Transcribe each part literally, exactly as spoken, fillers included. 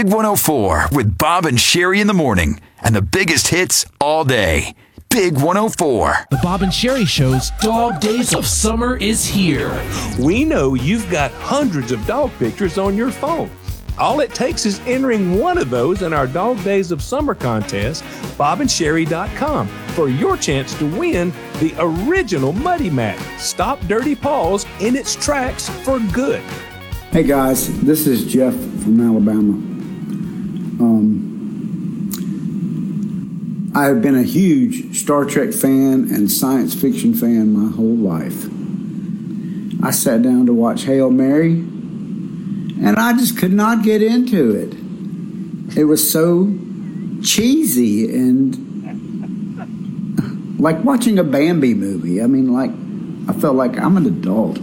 Big one oh four with Bob and Sherry in the morning, and the biggest hits all day. Big one oh four. The Bob and Sherry Show's Dog Days of Summer is here. We know you've got hundreds of dog pictures on your phone. All it takes is entering one of those in our Dog Days of Summer contest, bob and sherry dot com, for your chance to win the original Muddy Mat. Stop dirty paws in its tracks for good. Hey guys, this is Jeff from Alabama. Um, I've been a huge Star Trek fan and science fiction fan my whole life. I sat down to watch Hail Mary, and I just could not get into it. It was so cheesy and like watching a Bambi movie. I mean, like, I felt like I'm an adult.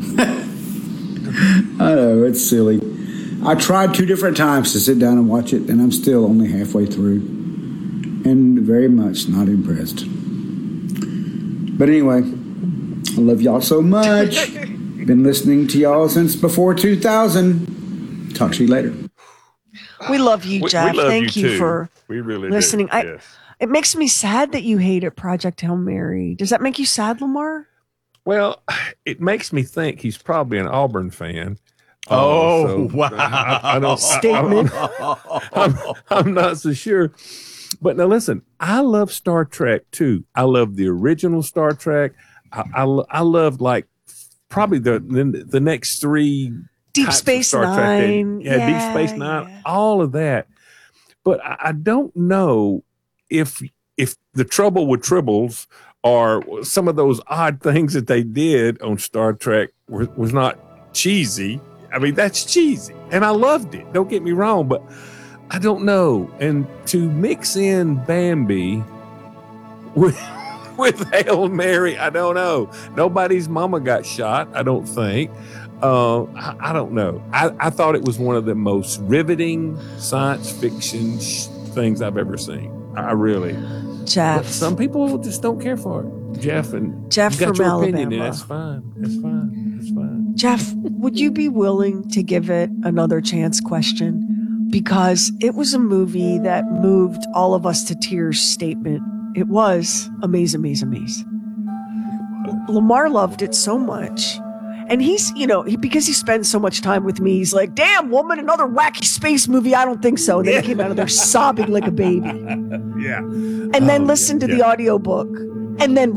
I know, it's silly. I tried two different times to sit down and watch it, and I'm still only halfway through and very much not impressed. But anyway, I love y'all so much. Been listening to y'all since before two thousand. Talk to you later. We love you, Jeff. We, we love Thank you, you, for we really listening. Do. I, yes. It makes me sad that you hated Project Hail Mary. Does that make you sad, Lamar? Well, it makes me think he's probably an Auburn fan. Oh, uh, so wow. I, I don't, Statement. I, I'm, I'm not so sure. But now listen, I love Star Trek too. I love the original Star Trek. I, I, I love like probably the, the, the next three Deep types of Space Star Trek. Nine. Yeah, Yeah, Deep Space Nine, yeah. all of that. But I, I don't know if if the trouble with tribbles or some of those odd things that they did on Star Trek was, was not cheesy. I mean, that's cheesy. And I loved it. Don't get me wrong, but I don't know. And to mix in Bambi with, with Hail Mary, I don't know. Nobody's mama got shot, I don't think. Uh, I, I don't know. I, I thought it was one of the most riveting science fiction sh- things I've ever seen. I really. Jeff. But some people just don't care for it. Jeff and Jeff you got from your opinion, and Alabama. that's fine. That's fine. That's fine. Jeff, would you be willing to give it another chance question? Because it was a movie that moved all of us to tears statement. It was amaze, amaze, amaze. Lamar loved it so much. And he's, you know, he, because he spends so much time with me, he's like, damn, woman, another wacky space movie. I don't think so. And then he came out of there sobbing like a baby. Yeah. And then Oh, listened to yeah. the audiobook. And then